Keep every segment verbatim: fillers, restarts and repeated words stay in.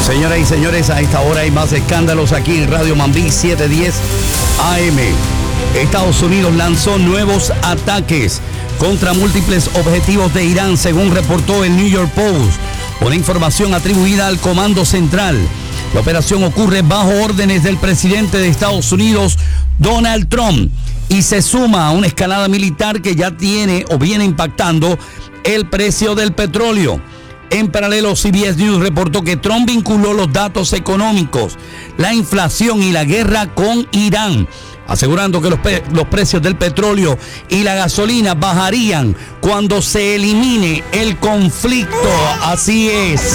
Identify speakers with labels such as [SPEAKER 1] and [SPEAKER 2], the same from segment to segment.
[SPEAKER 1] Señoras y señores, a esta hora hay más escándalos aquí en Radio Mambí setecientos diez A M. Estados Unidos lanzó nuevos ataques contra múltiples objetivos de Irán, según reportó el New York Post. Una información atribuida al Comando Central. La operación ocurre bajo órdenes del presidente de Estados Unidos, Donald Trump, y se suma a una escalada militar que ya tiene o viene impactando el precio del petróleo. En paralelo, C B S News reportó que Trump vinculó los datos económicos, la inflación y la guerra con Irán, asegurando que los, pe- los precios del petróleo y la gasolina bajarían cuando se elimine el conflicto. Así es.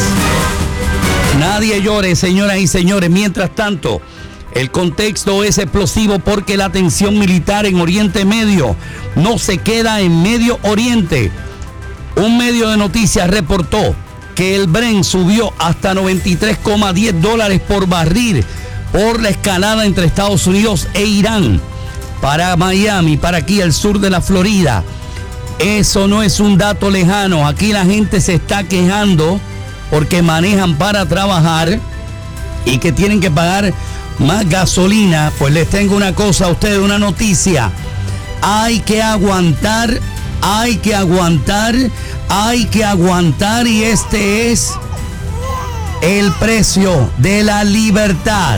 [SPEAKER 1] Nadie llore, señoras y señores. Mientras tanto, el contexto es explosivo porque la tensión militar en Oriente Medio no se queda en Medio Oriente. Un medio de noticias reportó que el Brent subió hasta noventa y tres coma diez dólares por barril por la escalada entre Estados Unidos e Irán. Para Miami, para aquí al sur de la Florida, eso no es un dato lejano. Aquí la gente se está quejando porque manejan para trabajar y que tienen que pagar más gasolina. Pues les tengo una cosa a ustedes, una noticia. Hay que aguantar, hay que aguantar, hay que aguantar y este es el precio de la libertad.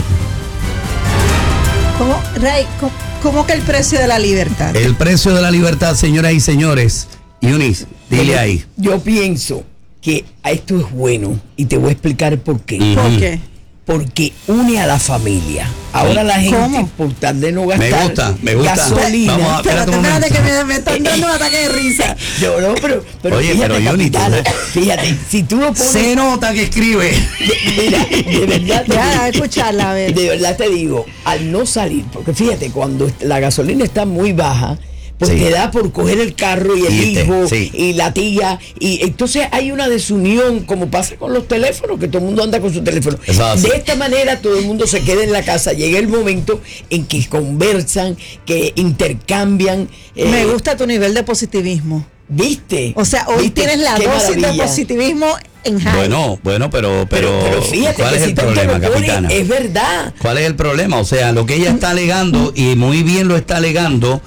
[SPEAKER 2] ¿Cómo, Ray, cómo, cómo que el precio de la libertad?
[SPEAKER 1] El precio de la libertad, señoras y señores. Eunice, dile ahí.
[SPEAKER 3] Yo pienso que esto es bueno y te voy a explicar por qué.
[SPEAKER 1] Mm.
[SPEAKER 2] ¿Por qué?
[SPEAKER 3] Porque une a la familia. Ahora la gente,
[SPEAKER 2] ¿Cómo?
[SPEAKER 3] por tal de no gastar
[SPEAKER 1] Me gusta, me gusta.
[SPEAKER 3] gasolina.
[SPEAKER 1] Vamos a-
[SPEAKER 2] Espérate,
[SPEAKER 1] espérate un
[SPEAKER 2] espérate, que
[SPEAKER 1] momento.
[SPEAKER 2] me, me están dando un ataque de risa.
[SPEAKER 3] Yo no, pero, pero
[SPEAKER 1] Oye,
[SPEAKER 3] fíjate,
[SPEAKER 1] pero Johnny, tú
[SPEAKER 3] capitana,
[SPEAKER 1] ves-
[SPEAKER 3] fíjate, si tú lo pones,
[SPEAKER 1] Se nota que escribe.
[SPEAKER 3] mira, de verdad, te
[SPEAKER 2] Ya,
[SPEAKER 3] digo,
[SPEAKER 2] a escucharla, a ver.
[SPEAKER 3] de verdad te digo, al no salir, porque fíjate, cuando la gasolina está muy baja, pues
[SPEAKER 1] Sí.
[SPEAKER 3] te da por coger el carro y el
[SPEAKER 1] Irte,
[SPEAKER 3] hijo
[SPEAKER 1] sí.
[SPEAKER 3] y la tía, y entonces hay una desunión, como pasa con los teléfonos, que todo el mundo anda con su teléfono.
[SPEAKER 1] Eso es así.
[SPEAKER 3] De esta manera todo el mundo se queda en la casa, llega el momento en que conversan, que intercambian. eh,
[SPEAKER 2] Me gusta tu nivel de positivismo.
[SPEAKER 3] ¿Viste?
[SPEAKER 2] O sea, hoy
[SPEAKER 3] ¿Viste?
[SPEAKER 2] tienes la
[SPEAKER 3] Qué
[SPEAKER 2] dosis de
[SPEAKER 3] maravilla.
[SPEAKER 2] positivismo en high.
[SPEAKER 1] Bueno, bueno, pero, pero,
[SPEAKER 3] Pero, pero fíjate
[SPEAKER 1] ¿cuál
[SPEAKER 3] que
[SPEAKER 1] es
[SPEAKER 3] si
[SPEAKER 1] el
[SPEAKER 3] tanto
[SPEAKER 1] problema,
[SPEAKER 3] lo pone,
[SPEAKER 1] capitana?
[SPEAKER 3] es verdad.
[SPEAKER 1] ¿Cuál es el problema? O sea, lo que ella está alegando, y muy bien lo está alegando,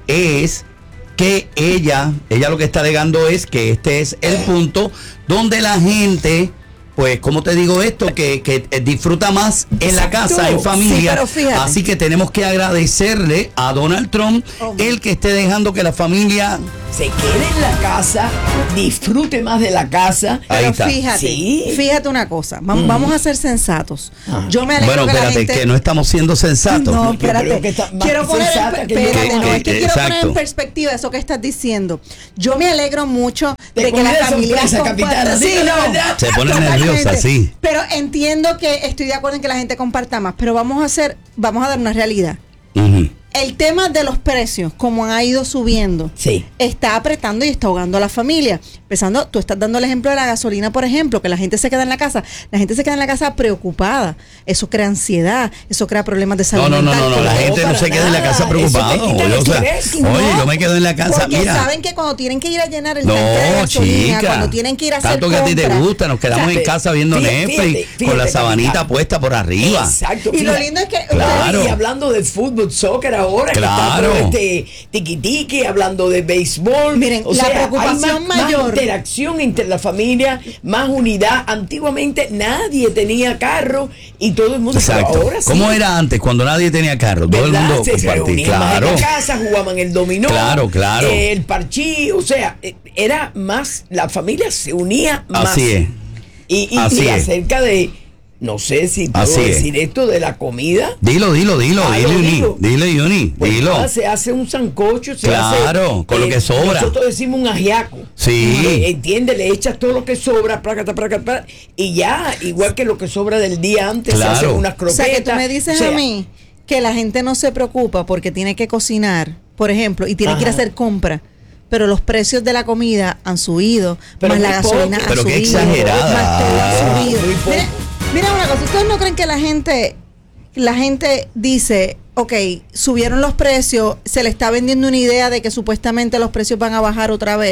[SPEAKER 1] es que ella, ella lo que está alegando es que este es el punto donde la gente, pues, ¿cómo te digo esto? Que, que eh, disfruta más en la
[SPEAKER 3] Exacto.
[SPEAKER 1] casa, en familia.
[SPEAKER 2] Sí, pero fíjate.
[SPEAKER 1] Así que tenemos que agradecerle a Donald Trump
[SPEAKER 2] Oh.
[SPEAKER 1] el que esté dejando que la familia...
[SPEAKER 3] Se quede en la casa, disfrute más de la casa.
[SPEAKER 1] Ahí
[SPEAKER 2] Pero
[SPEAKER 1] está.
[SPEAKER 2] fíjate,
[SPEAKER 3] Sí.
[SPEAKER 2] fíjate una cosa. Vamos, vamos a ser sensatos.
[SPEAKER 3] Ah.
[SPEAKER 2] Yo me alegro
[SPEAKER 1] Bueno,
[SPEAKER 2] que la
[SPEAKER 1] espérate,
[SPEAKER 2] gente...
[SPEAKER 1] que no estamos siendo sensatos.
[SPEAKER 2] No,
[SPEAKER 3] Yo creo
[SPEAKER 2] espérate.
[SPEAKER 3] que está más
[SPEAKER 2] Quiero poner,
[SPEAKER 3] sensata
[SPEAKER 2] en,
[SPEAKER 3] que yo.
[SPEAKER 2] espérate, no,
[SPEAKER 1] Que-
[SPEAKER 2] es que
[SPEAKER 1] que-
[SPEAKER 2] quiero poner
[SPEAKER 1] exacto.
[SPEAKER 2] en perspectiva eso que estás diciendo. Yo me alegro mucho
[SPEAKER 3] Te
[SPEAKER 2] de que
[SPEAKER 3] pone
[SPEAKER 2] la
[SPEAKER 3] de
[SPEAKER 2] familia
[SPEAKER 3] sorpresa, capitana,
[SPEAKER 2] Sí,
[SPEAKER 3] diga la
[SPEAKER 2] no.
[SPEAKER 3] verdad.
[SPEAKER 1] Se pone
[SPEAKER 2] Totalmente.
[SPEAKER 1] nerviosa, sí.
[SPEAKER 2] Pero entiendo que estoy de acuerdo en que la gente comparta más, pero vamos a hacer, vamos a dar una realidad.
[SPEAKER 1] Ujú.
[SPEAKER 2] El tema de los precios, como han ido subiendo,
[SPEAKER 3] Sí.
[SPEAKER 2] está apretando y está ahogando a la familia. Empezando, tú estás dando el ejemplo de la gasolina, por ejemplo, que la gente se queda en la casa. La gente se queda en la casa preocupada. Eso crea ansiedad, eso crea problemas de salud
[SPEAKER 1] No, no, no,
[SPEAKER 2] mental.
[SPEAKER 1] no, no, la
[SPEAKER 3] No,
[SPEAKER 1] gente no
[SPEAKER 3] para
[SPEAKER 1] se queda en la
[SPEAKER 3] nada.
[SPEAKER 1] casa preocupado.
[SPEAKER 3] Eso te quita
[SPEAKER 1] Oye,
[SPEAKER 3] el
[SPEAKER 1] o sea,
[SPEAKER 3] estrés.
[SPEAKER 1] oye,
[SPEAKER 2] No,
[SPEAKER 1] yo me quedo en la casa,
[SPEAKER 2] porque
[SPEAKER 1] mira.
[SPEAKER 2] saben que cuando tienen que ir a llenar el tanque de
[SPEAKER 1] No,
[SPEAKER 2] gasolina,
[SPEAKER 1] chica.
[SPEAKER 2] cuando tienen que ir a hacer
[SPEAKER 1] Tanto que a ti te
[SPEAKER 2] compras.
[SPEAKER 1] gusta, nos quedamos
[SPEAKER 3] O sea,
[SPEAKER 1] en casa viendo
[SPEAKER 3] fíjate,
[SPEAKER 1] Netflix
[SPEAKER 3] fíjate,
[SPEAKER 1] con la
[SPEAKER 3] fíjate,
[SPEAKER 1] sabanita
[SPEAKER 3] capitán.
[SPEAKER 1] puesta por arriba.
[SPEAKER 3] Exacto.
[SPEAKER 2] Y lo
[SPEAKER 3] fíjate.
[SPEAKER 2] lindo es que
[SPEAKER 1] Claro.
[SPEAKER 3] Y hablando de fútbol, soccer ahora,
[SPEAKER 1] Claro.
[SPEAKER 3] que está todo este tiquitiqui, hablando de béisbol.
[SPEAKER 2] Miren,
[SPEAKER 3] o
[SPEAKER 2] la
[SPEAKER 3] sea,
[SPEAKER 2] preocupación
[SPEAKER 3] hay más,
[SPEAKER 2] mayor-
[SPEAKER 3] más interacción entre la familia, más unidad. Antiguamente nadie tenía carro y todo el mundo. pero
[SPEAKER 1] Exacto.
[SPEAKER 3] ahora sí.
[SPEAKER 1] ¿Cómo era antes cuando nadie tenía carro? Todo el
[SPEAKER 3] ¿Verdad?
[SPEAKER 1] mundo
[SPEAKER 3] Se
[SPEAKER 1] compartía.
[SPEAKER 3] reunían más
[SPEAKER 1] Claro.
[SPEAKER 3] en la casa, jugaban el dominó,
[SPEAKER 1] Claro, claro.
[SPEAKER 3] eh, el parchí, o sea, eh, era más, la familia se unía más.
[SPEAKER 1] Así es.
[SPEAKER 3] Y, y,
[SPEAKER 1] Así
[SPEAKER 3] y
[SPEAKER 1] es.
[SPEAKER 3] acerca de, no sé si puedo
[SPEAKER 1] Así es.
[SPEAKER 3] decir esto de la comida.
[SPEAKER 1] Dilo, dilo, dilo,
[SPEAKER 3] Ah,
[SPEAKER 1] dile,
[SPEAKER 3] lo
[SPEAKER 1] Uni.
[SPEAKER 3] digo.
[SPEAKER 1] Dile, Yuni.
[SPEAKER 3] Pues
[SPEAKER 1] Dilo.
[SPEAKER 3] nada, se hace un sancocho, se
[SPEAKER 1] Claro,
[SPEAKER 3] hace,
[SPEAKER 1] con lo que sobra.
[SPEAKER 3] Nosotros decimos un ajiaco.
[SPEAKER 1] Sí.
[SPEAKER 3] Eh, entiende, le echas todo lo que sobra, prácata, prácata, prácata, y ya, igual que lo que sobra del día antes,
[SPEAKER 1] Claro.
[SPEAKER 3] se hacen unas
[SPEAKER 2] O
[SPEAKER 3] croquetas.
[SPEAKER 2] sea, que tú me dices
[SPEAKER 3] o sea,
[SPEAKER 2] a mí que la gente no se preocupa porque tiene que cocinar, por ejemplo, y tiene que ir a
[SPEAKER 3] Ajá.
[SPEAKER 2] hacer compras. Pero los precios de la comida han subido,
[SPEAKER 3] Pero
[SPEAKER 2] más la
[SPEAKER 3] muy
[SPEAKER 2] gasolina
[SPEAKER 3] poco.
[SPEAKER 2] ha
[SPEAKER 1] Pero qué
[SPEAKER 2] subido,
[SPEAKER 1] exagerada.
[SPEAKER 2] más todo ha subido.
[SPEAKER 3] Muy poco.
[SPEAKER 2] Mira, mira una cosa, ¿ustedes no creen que la gente, la gente dice, ok, subieron los precios, se le está vendiendo una idea de que supuestamente los precios van a bajar otra vez?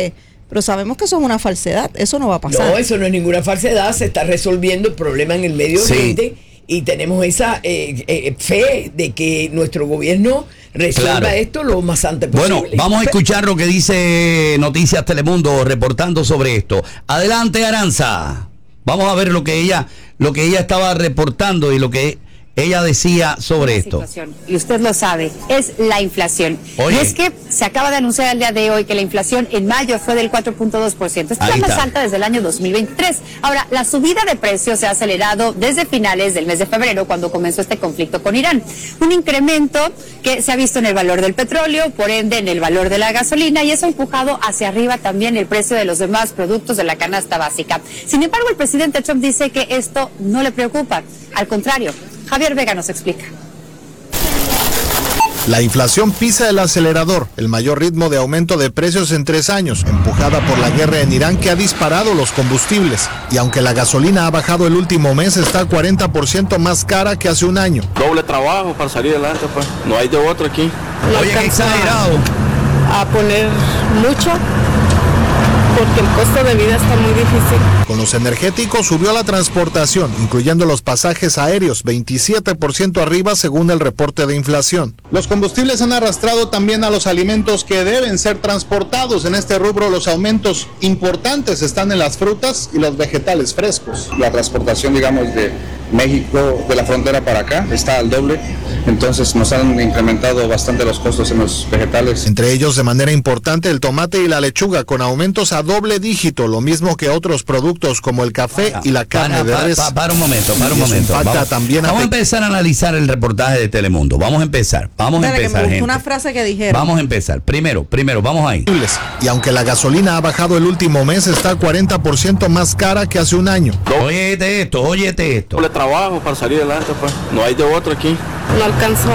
[SPEAKER 2] pero sabemos que eso es una falsedad, eso no va a pasar.
[SPEAKER 3] No, eso no es ninguna falsedad, se está resolviendo el problema en el Medio Oriente. Sí. Y tenemos esa eh, eh, fe de que nuestro gobierno resuelva claro. esto lo más antes posible.
[SPEAKER 1] Bueno, vamos a escuchar lo que dice Noticias Telemundo reportando sobre esto. Adelante, Aranza. Vamos a ver lo que ella, lo que ella estaba reportando y lo que ella decía sobre esto.
[SPEAKER 4] Y usted lo sabe, es la inflación. Oye. Y es que se acaba de anunciar el día de hoy que la inflación en mayo fue del cuatro punto dos por ciento. Esta es la más alta desde el año dos mil veintitrés. Ahora, la subida de precios se ha acelerado desde finales del mes de febrero, cuando comenzó este conflicto con Irán. Un incremento que se ha visto en el valor del petróleo, por ende en el valor de la gasolina, y eso ha empujado hacia arriba también el precio de los demás productos de la canasta básica. Sin embargo, el presidente Trump dice que esto no le preocupa. Al contrario, Javier Vega nos explica.
[SPEAKER 5] La inflación pisa el acelerador, el mayor ritmo de aumento de precios en tres años, empujada por la guerra en Irán que ha disparado los combustibles. Y aunque la gasolina ha bajado el último mes, está cuarenta por ciento más cara que hace un año.
[SPEAKER 6] Doble trabajo para salir adelante, pues. No hay de otro aquí.
[SPEAKER 1] No Oye, qué exagerado.
[SPEAKER 7] A poner mucho, porque el costo de vida está muy difícil.
[SPEAKER 5] Con los energéticos subió la transportación, incluyendo los pasajes aéreos, veintisiete por ciento arriba según el reporte de inflación.
[SPEAKER 8] Los combustibles han arrastrado también a los alimentos que deben ser transportados. En este rubro los aumentos importantes están en las frutas y los vegetales frescos.
[SPEAKER 9] La transportación, digamos, de México, de la frontera para acá, está al doble. Entonces nos han incrementado bastante los costos en los vegetales.
[SPEAKER 5] Entre ellos, de manera importante, el tomate y la lechuga, con aumentos a doble dígito, lo mismo que otros productos como el café para, y la carne
[SPEAKER 1] para,
[SPEAKER 5] de res.
[SPEAKER 1] Para, para un momento, para un momento. Vamos, también vamos a empezar a analizar el reportaje de Telemundo. Vamos a empezar, vamos Dale, a empezar, que me
[SPEAKER 2] gustó una frase que dijeron.
[SPEAKER 1] Vamos a empezar. Primero, primero, vamos ahí.
[SPEAKER 5] Y aunque la gasolina ha bajado el último mes, está cuarenta por ciento más cara que hace un año.
[SPEAKER 1] Óyete esto, óyete esto.
[SPEAKER 6] Doble trabajo para salir adelante, pues. No hay de otro aquí.
[SPEAKER 7] No alcanzo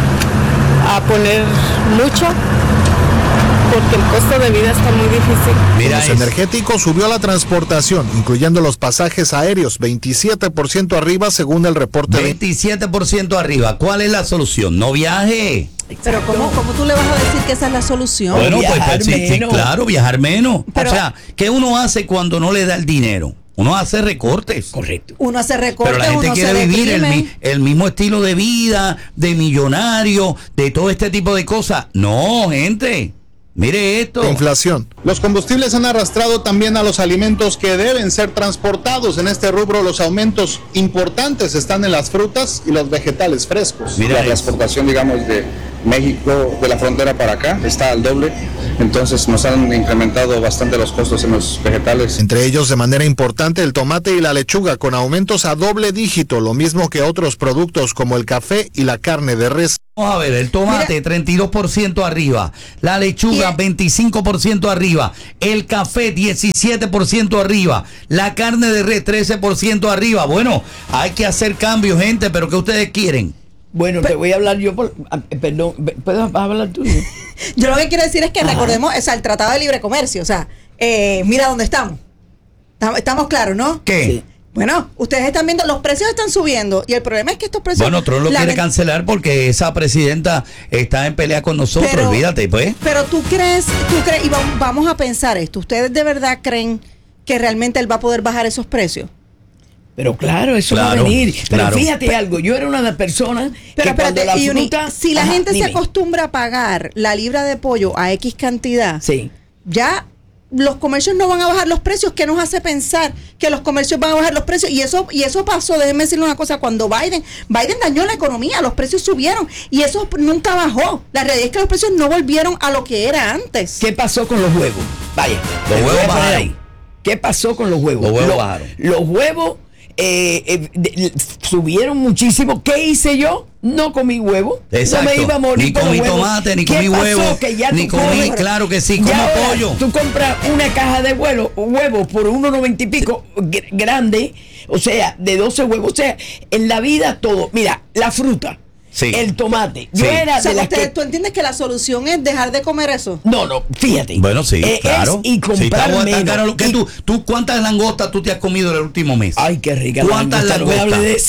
[SPEAKER 7] a, a poner mucho, porque el costo de vida está muy difícil.
[SPEAKER 5] Mira, los energéticos subió la transportación, incluyendo los pasajes aéreos, veintisiete por ciento arriba según el reporte.
[SPEAKER 1] veintisiete por ciento arriba. ¿Cuál es la solución? No viaje.
[SPEAKER 2] Pero ¿cómo, ¿cómo tú le vas a decir que esa es la solución?
[SPEAKER 1] Bueno, pues, pues sí, sí, claro, viajar menos. Pero, o sea, ¿qué uno hace cuando no le da el dinero? Uno hace recortes.
[SPEAKER 3] Correcto.
[SPEAKER 2] Uno hace recortes.
[SPEAKER 1] Pero la gente quiere vivir el, el mismo estilo de vida, de millonario, de todo este tipo de cosas. No, gente. Mire esto.
[SPEAKER 5] Inflación.
[SPEAKER 8] Los combustibles han arrastrado también a los alimentos que deben ser transportados. En este rubro los aumentos importantes están en las frutas y los vegetales frescos.
[SPEAKER 9] Mira, la eso. transportación, digamos, de México, de la frontera para acá, está al doble. Entonces nos han incrementado bastante los costos en los vegetales.
[SPEAKER 5] Entre ellos, de manera importante, el tomate y la lechuga, con aumentos a doble dígito, lo mismo que otros productos como el café y la carne de res.
[SPEAKER 1] Vamos a ver, el tomate Mira. treinta y dos por ciento arriba, la lechuga veinticinco por ciento arriba, el café diecisiete por ciento arriba, la carne de res trece por ciento arriba. Bueno, hay que hacer cambios, gente, pero ¿qué ustedes quieren?
[SPEAKER 3] Bueno, pero, te voy a hablar yo por... Perdón, ¿puedes hablar tú?
[SPEAKER 2] Yo lo que quiero decir es que Ajá. recordemos, o sea, el Tratado de Libre Comercio, o sea, eh, mira dónde estamos. Estamos claros, ¿no?
[SPEAKER 1] ¿Qué? Sí.
[SPEAKER 2] Bueno, ustedes están viendo, los precios están subiendo y el problema es que estos precios...
[SPEAKER 1] Bueno, Trump lo quiere
[SPEAKER 2] ven...
[SPEAKER 1] cancelar porque esa presidenta está en pelea con nosotros, pero, olvídate, pues.
[SPEAKER 2] Pero tú crees, tú crees, y vamos, vamos a pensar esto, ¿ustedes de verdad creen que realmente él va a poder bajar esos precios?
[SPEAKER 3] Pero claro, eso
[SPEAKER 1] claro,
[SPEAKER 3] va a venir. Pero
[SPEAKER 1] claro.
[SPEAKER 3] fíjate pero, algo, yo era una de las personas
[SPEAKER 2] pero
[SPEAKER 3] que
[SPEAKER 2] espérate,
[SPEAKER 3] cuando la
[SPEAKER 2] Uni,
[SPEAKER 3] fruta...
[SPEAKER 2] si la
[SPEAKER 3] Ajá,
[SPEAKER 2] gente
[SPEAKER 3] dime.
[SPEAKER 2] se acostumbra a pagar la libra de pollo a X cantidad,
[SPEAKER 3] sí.
[SPEAKER 2] ya... los comercios no van a bajar los precios. ¿Qué nos hace pensar que los comercios van a bajar los precios? Y eso y eso pasó, déjenme decirle una cosa, cuando Biden Biden dañó la economía, los precios subieron y eso nunca bajó. La realidad es que los precios no volvieron a lo que era antes.
[SPEAKER 3] ¿Qué pasó con los huevos? Vaya,
[SPEAKER 1] los huevos bajaron. Ahí.
[SPEAKER 3] ¿Qué pasó con los huevos?
[SPEAKER 1] Los huevos
[SPEAKER 3] los,
[SPEAKER 1] bajaron.
[SPEAKER 3] Los huevos eh, eh, de, subieron muchísimo. ¿Qué hice yo? No comí huevo.
[SPEAKER 1] Exacto.
[SPEAKER 3] No me iba a morir
[SPEAKER 1] ni comí
[SPEAKER 3] huevos.
[SPEAKER 1] tomate, ni comí huevo, ni comí, comes, claro que sí, como pollo.
[SPEAKER 3] Tú compras una caja de huevos huevo por uno noventa y pico gr- grande, o sea, de doce huevos. O sea, en la vida todo. Mira, la fruta. Sí. El tomate.
[SPEAKER 2] Sí.
[SPEAKER 3] Yo era
[SPEAKER 2] o sea,
[SPEAKER 3] de las
[SPEAKER 2] usted,
[SPEAKER 3] que...
[SPEAKER 2] ¿tú entiendes que la solución es dejar de comer eso?
[SPEAKER 3] No, no, fíjate.
[SPEAKER 1] Bueno, sí,
[SPEAKER 3] eh,
[SPEAKER 1] claro.
[SPEAKER 3] Es y comprar
[SPEAKER 1] sí,
[SPEAKER 3] menos.
[SPEAKER 1] Caro, ¿qué
[SPEAKER 3] y...
[SPEAKER 1] tú, tú, ¿cuántas langostas tú te has comido el último mes?
[SPEAKER 3] Ay, qué rica
[SPEAKER 1] ¿Cuántas
[SPEAKER 3] langosta,
[SPEAKER 1] langostas?
[SPEAKER 3] No me hable de eso.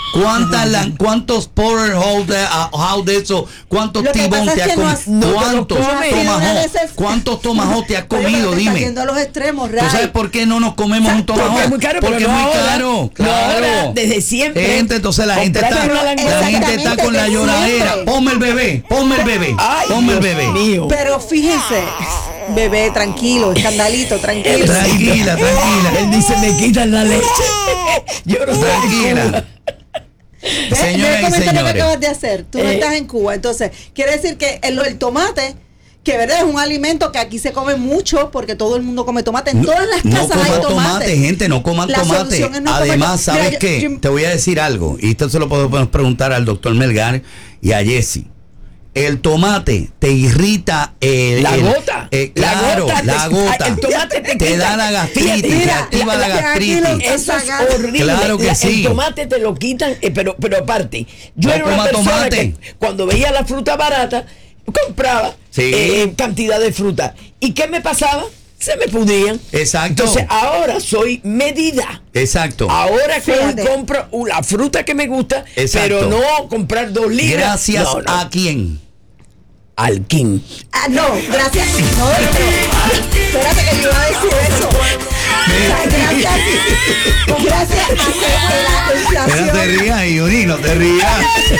[SPEAKER 1] ¿Cuántas lan- ¿Cuántos porterhouse de, uh, de eso? ¿Cuántos tibón te has comido?
[SPEAKER 2] No
[SPEAKER 1] ¿Cuántos tomahawk? ¿Cuántos tomahawk te has comido?
[SPEAKER 2] Oye,
[SPEAKER 1] Dime.
[SPEAKER 2] yendo a los extremos,
[SPEAKER 1] ¿Tú sabes por qué no nos comemos un tomahawk?
[SPEAKER 3] Porque es muy caro,
[SPEAKER 1] porque
[SPEAKER 3] pero
[SPEAKER 1] es
[SPEAKER 3] no
[SPEAKER 1] muy
[SPEAKER 3] ahora,
[SPEAKER 1] caro.
[SPEAKER 3] no
[SPEAKER 1] Claro.
[SPEAKER 3] ahora, desde siempre.
[SPEAKER 1] Gente, entonces la gente está,
[SPEAKER 3] Comprate una langosta.
[SPEAKER 1] la gente está con la lloradera. Ponme el bebé, ponme el bebé,
[SPEAKER 3] Ay,
[SPEAKER 1] ponme el
[SPEAKER 3] Dios
[SPEAKER 1] bebé.
[SPEAKER 3] mío.
[SPEAKER 2] Pero fíjense, bebé, tranquilo, escandalito, tranquilo.
[SPEAKER 1] Tranquila, tranquila.
[SPEAKER 3] Él dice, me quitan la leche. Yo no sé.
[SPEAKER 1] Tranquila.
[SPEAKER 2] Ve, ve el
[SPEAKER 1] Señoras y
[SPEAKER 2] comentario que
[SPEAKER 1] señores.
[SPEAKER 2] acabas de hacer. Tú no
[SPEAKER 3] Eh.
[SPEAKER 2] estás en Cuba. Entonces, quiere decir que el, el tomate, que verdad es un alimento que aquí se come mucho, porque todo el mundo come tomate. En todas las
[SPEAKER 1] No
[SPEAKER 2] casas hay
[SPEAKER 1] coman
[SPEAKER 2] tomate.
[SPEAKER 1] tomate, gente, no coman
[SPEAKER 2] La
[SPEAKER 1] tomate.
[SPEAKER 2] solución es no comer
[SPEAKER 1] Además,
[SPEAKER 2] tomate.
[SPEAKER 1] ¿sabes
[SPEAKER 2] Mira,
[SPEAKER 1] qué?
[SPEAKER 2] yo- yo-
[SPEAKER 1] Te voy a decir algo, y esto se lo podemos preguntar al doctor Melgar y a Jesse. El tomate te irrita el,
[SPEAKER 3] La
[SPEAKER 1] el-
[SPEAKER 3] gota.
[SPEAKER 1] eh,
[SPEAKER 3] La
[SPEAKER 1] claro,
[SPEAKER 3] gota te-
[SPEAKER 1] la gota.
[SPEAKER 3] el tomate te
[SPEAKER 1] te
[SPEAKER 3] quita.
[SPEAKER 1] da la gastritis,
[SPEAKER 3] Fíjate,
[SPEAKER 1] te
[SPEAKER 3] mira,
[SPEAKER 1] activa
[SPEAKER 3] la-
[SPEAKER 1] la,
[SPEAKER 3] la-
[SPEAKER 1] gastritis.
[SPEAKER 2] aquí lo-
[SPEAKER 3] Eso es horrible.
[SPEAKER 1] Claro que
[SPEAKER 3] La-
[SPEAKER 1] sí.
[SPEAKER 3] El tomate te lo quitan, eh, pero, pero aparte, yo
[SPEAKER 1] No
[SPEAKER 3] era una
[SPEAKER 1] coma
[SPEAKER 3] persona
[SPEAKER 1] tomate.
[SPEAKER 3] que cuando veía la fruta barata, compraba
[SPEAKER 1] Sí.
[SPEAKER 3] eh, cantidad de fruta. ¿Y qué me pasaba? Se me pudrían.
[SPEAKER 1] Exacto.
[SPEAKER 3] Entonces ahora soy medida.
[SPEAKER 1] Exacto.
[SPEAKER 3] Ahora que
[SPEAKER 2] Fíjate.
[SPEAKER 3] compro uh, la fruta que me gusta,
[SPEAKER 1] Exacto.
[SPEAKER 3] pero no comprar dos libras.
[SPEAKER 1] Gracias
[SPEAKER 3] No, no.
[SPEAKER 1] a quién.
[SPEAKER 3] Al King.
[SPEAKER 2] Ah, no, gracias. No, pero, espérate que yo iba a decir eso. O sea, gracias, gracias a que la inflación.
[SPEAKER 1] Pero te rías, Yuri, no te rías.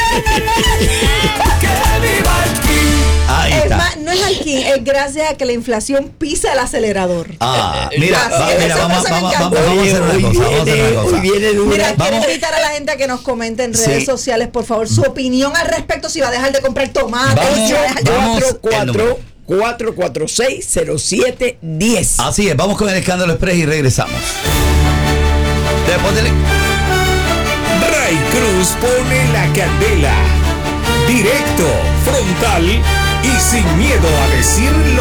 [SPEAKER 1] Ahí
[SPEAKER 2] Es
[SPEAKER 1] está.
[SPEAKER 2] más, no es al King, es gracias a que la inflación pisa el acelerador.
[SPEAKER 1] Ah, mira,
[SPEAKER 2] Así
[SPEAKER 1] va-
[SPEAKER 2] es,
[SPEAKER 1] mira,
[SPEAKER 2] esa
[SPEAKER 1] vamos,
[SPEAKER 2] frase me
[SPEAKER 1] vamos,
[SPEAKER 2] encantó.
[SPEAKER 1] vamos, vamos a hacer una
[SPEAKER 3] Hoy
[SPEAKER 1] cosa. Vamos a hacer
[SPEAKER 3] viene-
[SPEAKER 1] una cosa.
[SPEAKER 3] hoy viene dura.
[SPEAKER 2] Mira, quiero
[SPEAKER 1] Vamos.
[SPEAKER 2] invitar a la gente a que nos comente en redes
[SPEAKER 1] Sí.
[SPEAKER 2] sociales, por favor, su opinión al respecto, si va a dejar de comprar tomates,
[SPEAKER 1] Vamos,
[SPEAKER 2] si va a dejar de
[SPEAKER 1] vamos.
[SPEAKER 3] cuatro cuatro
[SPEAKER 1] el número.
[SPEAKER 3] cuatro cuatro seis cero siete uno cero.
[SPEAKER 1] Así es, vamos con el escándalo express y regresamos. Después del...
[SPEAKER 10] Ray Cruz pone la candela. Directo, frontal y sin miedo a decirlo.